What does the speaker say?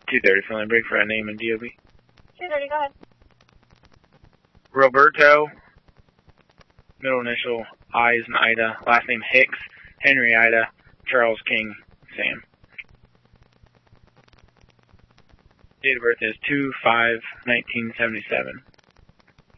230 for line break for a name and DOB. 230, go ahead. Roberto, middle initial I is in Ida, last name Hicks, Henry Ida, Charles King, Sam. Date of birth is 2/5/1977.